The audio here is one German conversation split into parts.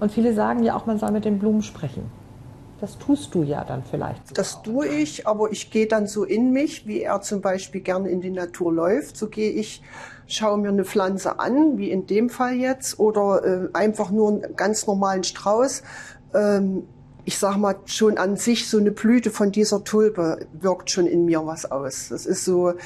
Und viele sagen ja auch, man soll mit den Blumen sprechen. Das tust du ja dann vielleicht. Das tue ich, aber ich gehe dann so in mich, wie er zum Beispiel gerne in die Natur läuft. So gehe ich, schaue mir eine Pflanze an, wie in dem Fall jetzt, oder einfach nur einen ganz normalen Strauß. Ich sag mal, schon an sich so eine Blüte von dieser Tulpe wirkt schon in mir was aus. Das ist so,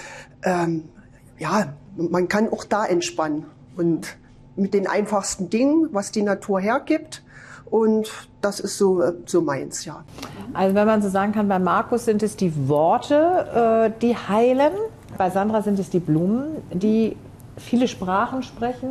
ja, man kann auch da entspannen und mit den einfachsten Dingen, was die Natur hergibt. Und das ist so meins, ja. Also wenn man so sagen kann, bei Markus sind es die Worte, die heilen. Bei Sandra sind es die Blumen, die viele Sprachen sprechen.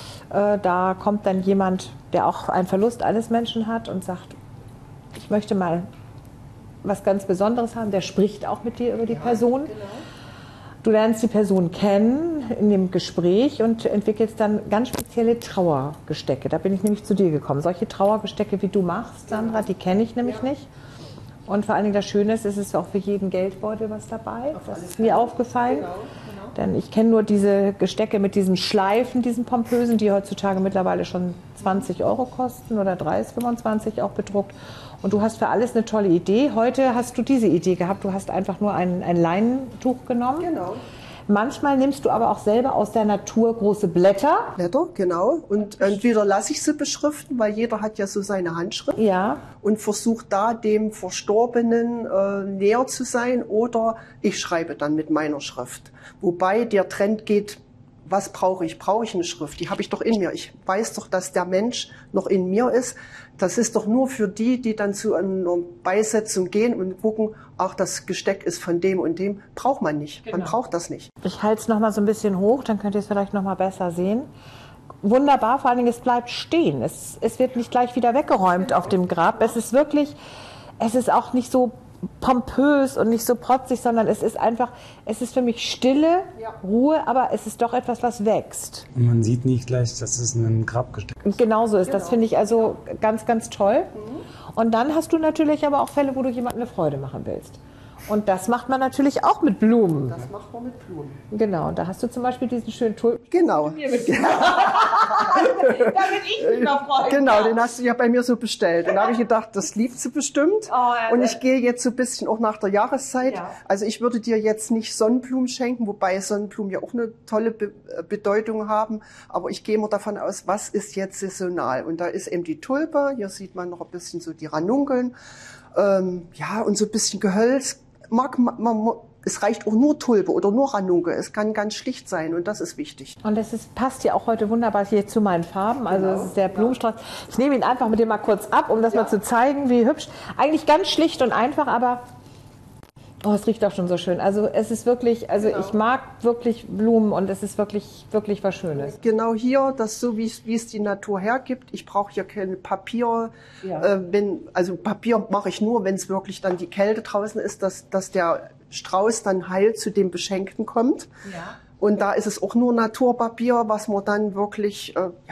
Da kommt dann jemand, der auch einen Verlust eines Menschen hat und sagt, ich möchte mal was ganz Besonderes haben. Der spricht auch mit dir über die Person. Genau. Du lernst die Person kennen in dem Gespräch und entwickelst dann ganz spezielle Trauergestecke. Da bin ich nämlich zu dir gekommen. Solche Trauergestecke, wie du machst, Sandra, die kenne ich nämlich nicht. Und vor allen Dingen das Schöne ist, es ist auch für jeden Geldbeutel was dabei. Das ist mir aufgefallen. Genau. Denn ich kenne nur diese Gestecke mit diesen Schleifen, diesen pompösen, die heutzutage mittlerweile schon 20 € kosten oder 30, 25 auch bedruckt. Und du hast für alles eine tolle Idee. Heute hast du diese Idee gehabt. Du hast einfach nur ein Leinentuch genommen. Genau. Manchmal nimmst du aber auch selber aus der Natur große Blätter. Blätter, genau. Und entweder lasse ich sie beschriften, weil jeder hat ja so seine Handschrift. Ja. Und versuche da dem Verstorbenen näher zu sein. Oder ich schreibe dann mit meiner Schrift. Wobei der Trend geht, was brauche ich? Brauche ich eine Schrift? Die habe ich doch in mir. Ich weiß doch, dass der Mensch noch in mir ist. Das ist doch nur für die, die dann zu einer Beisetzung gehen und gucken, ach, das Gesteck ist von dem und dem. Braucht man nicht. Genau. Man braucht das nicht. Ich halte es noch mal so ein bisschen hoch, dann könnt ihr es vielleicht noch mal besser sehen. Wunderbar, vor allen Dingen, es bleibt stehen. Es wird nicht gleich wieder weggeräumt auf dem Grab. Es ist wirklich, es ist auch nicht so pompös und nicht so protzig, sondern es ist einfach, es ist für mich Stille, Ruhe, aber es ist doch etwas, was wächst. Und man sieht nicht gleich, dass es ein Grabgesteck ist. Genau so ist. Das finde ich also ganz, ganz toll. Und dann hast du natürlich aber auch Fälle, wo du jemandem eine Freude machen willst. Und das macht man natürlich auch mit Blumen. Das macht man mit Blumen. Genau, da hast du zum Beispiel diesen schönen Tulpen. Genau. Damit ich mich mal freue. Genau, den hast du ja bei mir so bestellt. Und da habe ich gedacht, das liebt sie bestimmt. Und ich gehe jetzt so ein bisschen auch nach der Jahreszeit. Ja. Also ich würde dir jetzt nicht Sonnenblumen schenken, wobei Sonnenblumen ja auch eine tolle Bedeutung haben. Aber ich gehe immer davon aus, was ist jetzt saisonal? Und da ist eben die Tulpe. Hier sieht man noch ein bisschen so die Ranunkeln. Ja, und so ein bisschen Gehölz. Es reicht auch nur Tulpe oder nur Ranunkel. Es kann ganz schlicht sein und das ist wichtig. Und es passt ja auch heute wunderbar hier zu meinen Farben. Also es ist der Blumenstrauß. Ich nehme ihn einfach mit dir mal kurz ab, um das mal zu zeigen, wie hübsch. Eigentlich ganz schlicht und einfach, aber oh, es riecht auch schon so schön. Also es ist wirklich, also ich mag wirklich Blumen und es ist wirklich, wirklich was Schönes. Genau hier, das so wie es die Natur hergibt. Ich brauche ja kein Papier. Ja. Also Papier mache ich nur, wenn es wirklich dann die Kälte draußen ist, dass der Strauß dann heil zu dem Beschenkten kommt. Ja. Und da ist es auch nur Naturpapier, was man dann wirklich,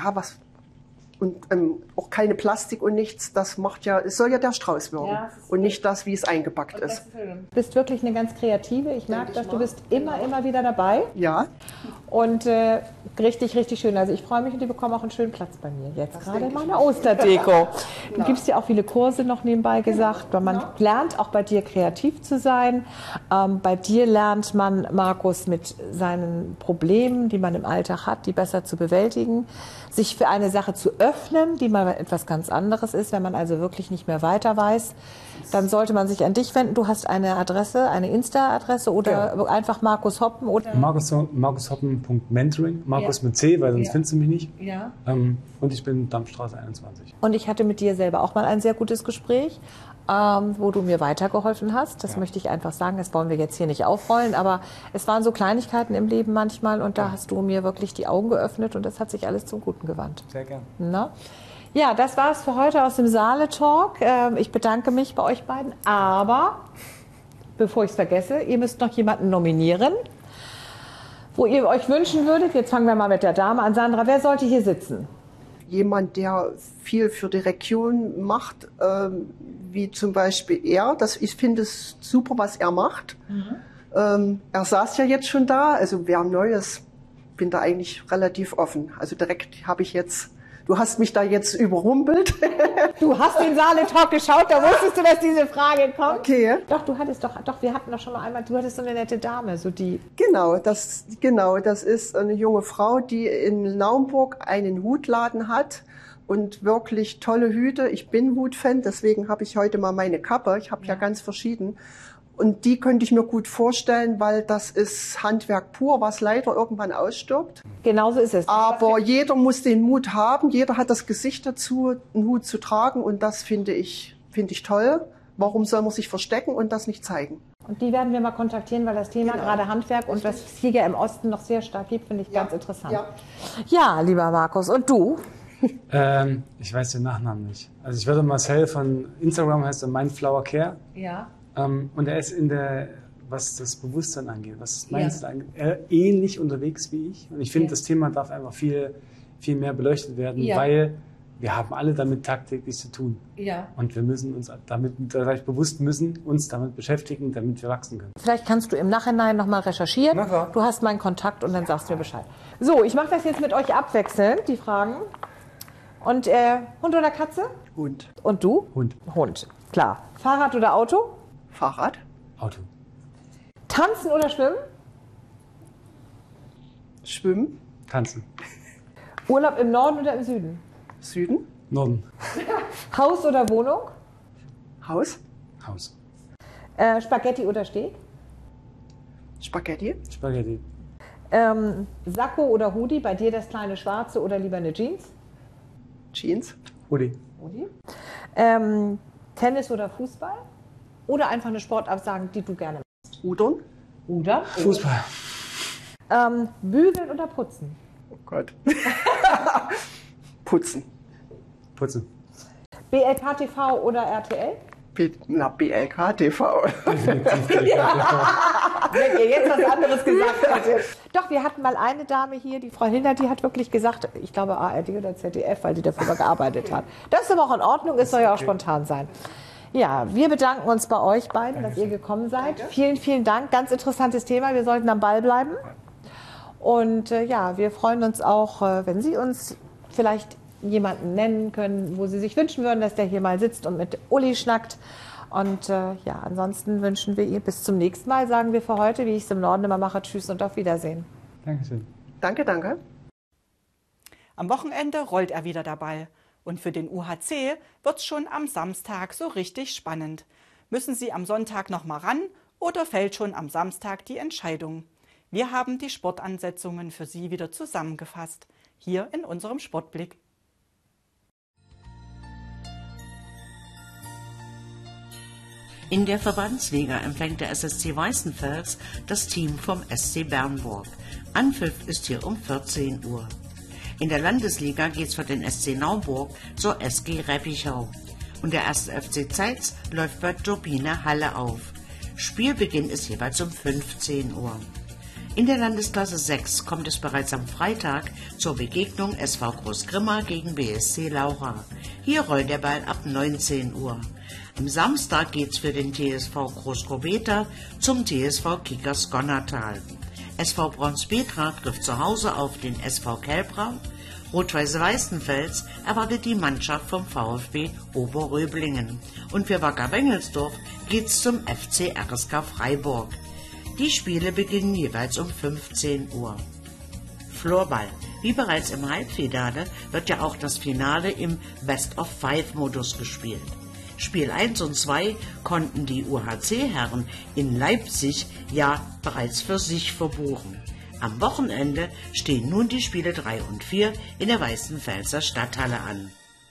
und auch keine Plastik und nichts, das macht ja, es soll ja der Strauß wirken und nicht das, wie es eingepackt ist. Du bist wirklich eine ganz Kreative. Ich merke, dass du bist immer wieder dabei. Ja. Und richtig, richtig schön. Also ich freue mich und die bekommen auch einen schönen Platz bei mir jetzt, gerade in meiner Osterdeko. Du gibst ja auch viele Kurse noch nebenbei gesagt, weil man lernt auch bei dir kreativ zu sein. Bei dir lernt man, Markus, mit seinen Problemen, die man im Alltag hat, die besser zu bewältigen, sich für eine Sache zu öffnen, die mal etwas ganz anderes ist. Wenn man also wirklich nicht mehr weiter weiß, dann sollte man sich an dich wenden. Du hast eine Adresse, eine Insta-Adresse oder einfach Markus Hoppen? Oder? markushoppen.mentoring, Markus mit C, weil sonst findest du mich nicht. Ja. Und ich bin Dammstraße 21. Und ich hatte mit dir selber auch mal ein sehr gutes Gespräch, wo du mir weitergeholfen hast. Das möchte ich einfach sagen. Das wollen wir jetzt hier nicht aufrollen, aber es waren so Kleinigkeiten im Leben manchmal und da hast du mir wirklich die Augen geöffnet und das hat sich alles zum Guten gewandt. Sehr gern. Na? Ja, das war es für heute aus dem Saale-Talk. Ich bedanke mich bei euch beiden, aber bevor ich es vergesse, ihr müsst noch jemanden nominieren, wo ihr euch wünschen würdet. Jetzt fangen wir mal mit der Dame an. Sandra, wer sollte hier sitzen? Jemand, der viel für die Region macht, wie zum Beispiel er. Ich finde es super, was er macht. Er saß ja jetzt schon da, also wer Neues, bin da eigentlich relativ offen. Also direkt habe ich jetzt Du hast mich da jetzt überrumpelt. Du hast den Saale-Talk geschaut, da wusstest du, dass diese Frage kommt. Okay. Doch, wir hatten doch schon mal einmal, du hattest so eine nette Dame, so die. Genau, das ist eine junge Frau, die in Naumburg einen Hutladen hat und wirklich tolle Hüte. Ich bin Hutfan, deswegen habe ich heute mal meine Kappe. Ich habe ja ganz verschieden. Und die könnte ich mir gut vorstellen, weil das ist Handwerk pur, was leider irgendwann ausstirbt. Genauso ist es. Aber jeder muss den Mut haben, jeder hat das Gesicht dazu, einen Hut zu tragen und das finde ich toll. Warum soll man sich verstecken und das nicht zeigen? Und die werden wir mal kontaktieren, weil das Thema gerade Handwerk und was es hier ja im Osten noch sehr stark gibt, finde ich ganz interessant. Ja, lieber Markus. Und du? Ich weiß den Nachnamen nicht. Also ich würde Marcel von Instagram, heißt er Mindflower Care. Ja. Und er ist was das Bewusstsein angeht, was das Mindset angeht, ähnlich unterwegs wie ich. Und ich finde, das Thema darf einfach viel, viel mehr beleuchtet werden, weil wir haben alle damit tagtäglich zu tun. Ja. Und wir müssen uns uns damit beschäftigen, damit wir wachsen können. Vielleicht kannst du im Nachhinein nochmal recherchieren. Na klar. Du hast meinen Kontakt und dann sagst du mir Bescheid. So, ich mache das jetzt mit euch abwechselnd, die Fragen. Und Hund oder Katze? Hund. Und du? Hund. Hund, klar. Fahrrad oder Auto? Fahrrad. Auto. Tanzen oder schwimmen? Schwimmen. Tanzen. Urlaub im Norden oder im Süden? Süden. Norden. Haus oder Wohnung? Haus. Haus. Spaghetti oder Steak? Spaghetti. Spaghetti. Sakko oder Hoodie? Bei dir das kleine Schwarze oder lieber eine Jeans? Jeans. Hoodie. Hoodie. Tennis oder Fußball? Oder einfach eine Sportart sagen, die du gerne machst? Rudern. Rudern. Fußball. Bügeln oder putzen? Oh Gott. Putzen. Putzen. BLK TV oder RTL? BLK TV. Definitiv. Wenn ihr jetzt was anderes gesagt hättet. Doch, wir hatten mal eine Dame hier, die Frau Hilder, die hat wirklich gesagt, ich glaube ARD oder ZDF, weil die dafür gearbeitet hat. Das ist aber auch in Ordnung, es soll ja auch spontan sein. Ja, wir bedanken uns bei euch beiden, dass ihr gekommen seid. Vielen, vielen Dank. Ganz interessantes Thema. Wir sollten am Ball bleiben. Und wir freuen uns auch, wenn Sie uns vielleicht jemanden nennen können, wo Sie sich wünschen würden, dass der hier mal sitzt und mit Uli schnackt. Und ansonsten wünschen wir ihr bis zum nächsten Mal, sagen wir für heute, wie ich es im Norden immer mache, tschüss und auf Wiedersehen. Dankeschön. Danke, danke. Am Wochenende rollt er wieder der Ball. Und für den UHC wird's schon am Samstag so richtig spannend. Müssen Sie am Sonntag noch mal ran oder fällt schon am Samstag die Entscheidung? Wir haben die Sportansetzungen für Sie wieder zusammengefasst. Hier in unserem Sportblick. In der Verbandsliga empfängt der SSC Weißenfels das Team vom SC Bernburg. Anpfiff ist hier um 14 Uhr. In der Landesliga geht's für den SC Naumburg zur SG Reppichau. Und der 1. FC Zeitz läuft bei Turbine Halle auf. Spielbeginn ist jeweils um 15 Uhr. In der Landesklasse 6 kommt es bereits am Freitag zur Begegnung SV Großgrimma gegen BSC Laucha. Hier rollt der Ball ab 19 Uhr. Am Samstag geht's für den TSV Großkobeta zum TSV Kickers Gonnertal. SV Bronspetra trifft zu Hause auf den SV Kelbrau. Rot-Weiß Weißenfels erwartet die Mannschaft vom VfB Oberröblingen. Und für Wacker Wengelsdorf geht's zum FC RSK Freiburg. Die Spiele beginnen jeweils um 15 Uhr. Floorball. Wie bereits im Halbfinale wird ja auch das Finale im Best-of-5-Modus gespielt. Spiel 1 und 2 konnten die UHC-Herren in Leipzig ja bereits für sich verbuchen. Am Wochenende stehen nun die Spiele 3 und 4 in der Weißenfelser Stadthalle an.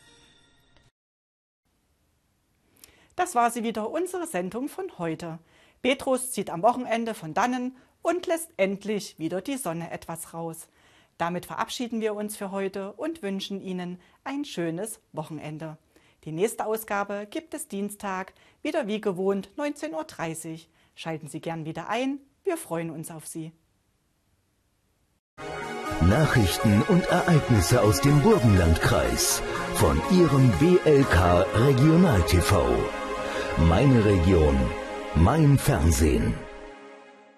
Das war sie wieder, unsere Sendung von heute. Petrus zieht am Wochenende von dannen und lässt endlich wieder die Sonne etwas raus. Damit verabschieden wir uns für heute und wünschen Ihnen ein schönes Wochenende. Die nächste Ausgabe gibt es Dienstag, wieder wie gewohnt 19:30 Uhr. Schalten Sie gern wieder ein, wir freuen uns auf Sie. Nachrichten und Ereignisse aus dem Burgenlandkreis von Ihrem BLK Regional TV. Meine Region, mein Fernsehen.